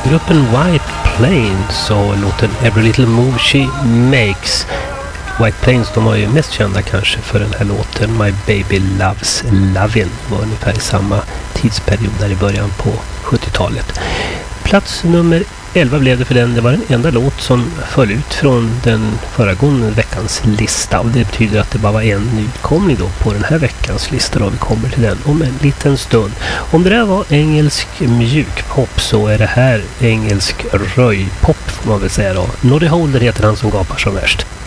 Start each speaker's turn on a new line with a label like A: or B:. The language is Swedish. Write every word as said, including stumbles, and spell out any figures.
A: gruppen White Plains och låten Every Little Move She Makes. White Plains, de var ju mest kända kanske för den här låten My Baby Loves Lovin', var ungefär i samma tidsperiod där i början på sjuttiotalet. Plats nummer elva blev det för den. Det var den enda låt som föll ut från den föregående veckans lista, och det betyder att det bara var en nykomling då på den här veckans lista, och vi kommer till den om en liten stund. Om det där var engelsk mjukpop så är det här engelsk röjpop, får man väl säga då. Noddy Holder heter han som gapar som värst.